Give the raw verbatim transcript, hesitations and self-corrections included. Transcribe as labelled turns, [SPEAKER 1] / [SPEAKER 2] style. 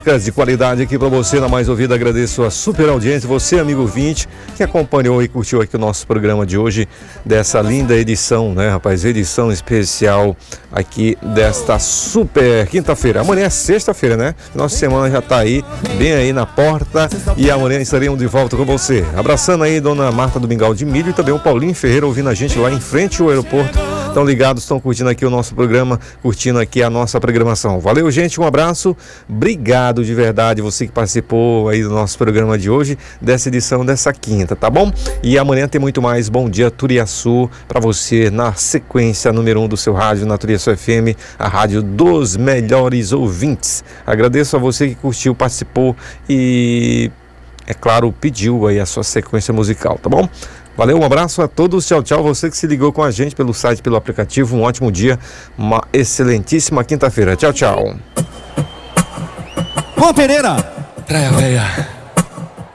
[SPEAKER 1] De qualidade aqui para você na Mais Ouvida. Agradeço a super audiência, você amigo ouvinte que acompanhou e curtiu aqui o nosso programa de hoje, dessa linda edição, né rapaz, edição especial aqui desta super quinta-feira. Amanhã é sexta-feira, né? Nossa semana já tá aí, bem aí na porta, e amanhã estaremos de volta com você. Abraçando aí dona Marta do Mingau de Milho e também o Paulinho Ferreira ouvindo a gente lá em frente ao aeroporto. Estão ligados, estão curtindo aqui o nosso programa, curtindo aqui a nossa programação. Valeu, gente, um abraço, obrigado de verdade você que participou aí do nosso programa de hoje, dessa edição dessa quinta, tá bom? E amanhã tem muito mais. Bom dia, Turiaçu, para você na sequência número um do seu rádio, na Turiaçu F M, a rádio dos melhores ouvintes. Agradeço a você que curtiu, participou e, é claro, pediu aí a sua sequência musical, tá bom? Valeu, um abraço a todos, tchau, tchau. Você que se ligou com a gente pelo site, pelo aplicativo, um ótimo dia, uma excelentíssima quinta-feira. Tchau, tchau.
[SPEAKER 2] Juan Pereira.
[SPEAKER 3] Traia, veia.